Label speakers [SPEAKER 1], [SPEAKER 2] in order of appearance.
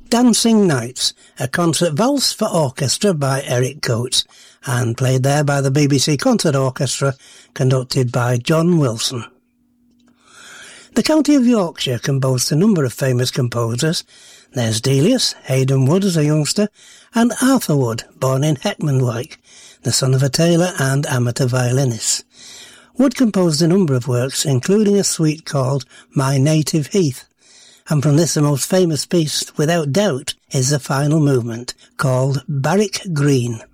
[SPEAKER 1] Dancing Nights, a concert valse for orchestra by Eric Coates, and played there by the BBC Concert Orchestra, conducted by John Wilson. The county of Yorkshire can boast a number of famous composers. There's Delius, Hayden Wood as a youngster, and Arthur Wood, born in Heckmondwike, the son of a tailor and amateur violinist. Wood composed a number of works, including a suite called My Native Heath, and from this the most famous piece, without doubt, is the final movement, called Barrack Green.